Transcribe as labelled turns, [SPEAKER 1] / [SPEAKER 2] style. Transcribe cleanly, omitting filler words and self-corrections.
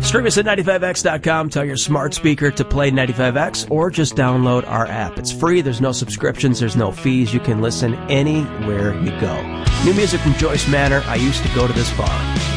[SPEAKER 1] Stream us at 95x.com. Tell your smart speaker to play 95x, or just download our app. It's free. There's no subscriptions. There's no fees. You can listen anywhere you go. New music from Joyce Manor. I used to go to this bar.